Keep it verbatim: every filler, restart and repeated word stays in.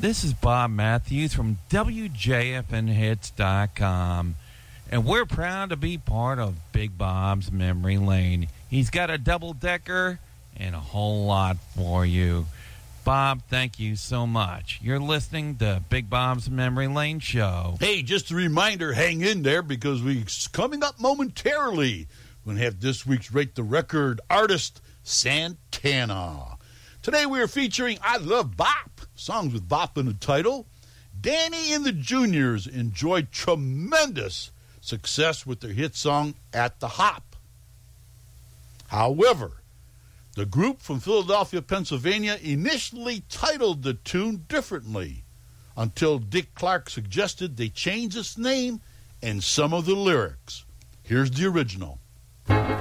This is Bob Matthews from W J F N hits dot com, and we're proud to be part of Big Bob's Memory Lane. He's got a double-decker and a whole lot for you. Bob, thank you so much. You're listening to Big Bob's Memory Lane Show. Hey, just a reminder, hang in there because we're coming up momentarily. We're going to have this week's Rate the Record artist, Santana. Today we are featuring I Love Bop, songs with bop in the title. Danny and the Juniors enjoyed tremendous success with their hit song, At the Hop. However, the group from Philadelphia, Pennsylvania initially titled the tune differently until Dick Clark suggested they change its name and some of the lyrics. Here's the original.